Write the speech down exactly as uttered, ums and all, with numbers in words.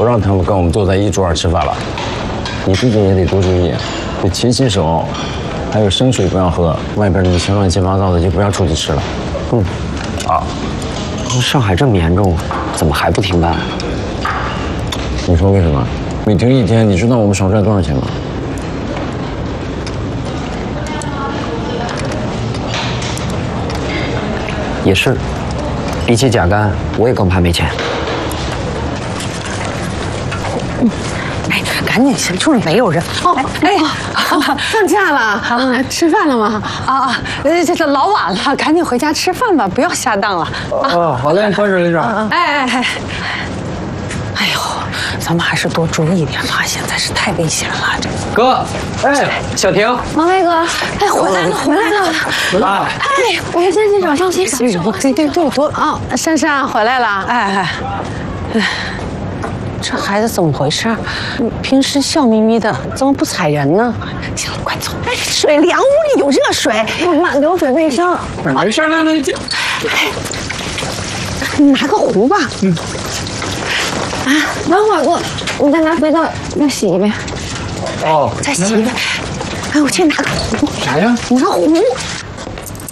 不让他们跟我们坐在一桌上吃饭了。你自己也得多注意，得勤洗手，还有生水不要喝，外边那些乱七八糟的就不要出去吃了。嗯，啊。 上海这么严重，怎么还不停办？ 你说为什么？每停一天，你知道我们少赚多少钱吗？ 也是，比起甲肝，我也更怕没钱。 嗯，哎，赶紧去，就是没有人。哦，哎， 放假了，啊，吃饭了吗？ 啊啊，这这老晚了，赶紧回家吃饭吧，不要下当了。 哦，好嘞，关事连长。 哎哎哎，哎呦，咱们还是多注意点吧，现在是太危险了。这哥，哎，小婷， 王威哥， 哎，回来了，回来了， 回来。 哎，我们先去找上洗手。 对对对，多哦，珊珊回来了。 哎哎哎，这孩子怎么回事？平时笑眯眯的，怎么不踩人呢？行了，快走。 哎，水凉，屋里有热水，慢慢流水卫生。 没事，来来，这。 哎，你拿个壶吧。嗯。啊，等会儿我，你再拿肥皂再洗一遍。 哦， 再洗一遍。哎，我去拿个壶。 啥呀？ 拿壶。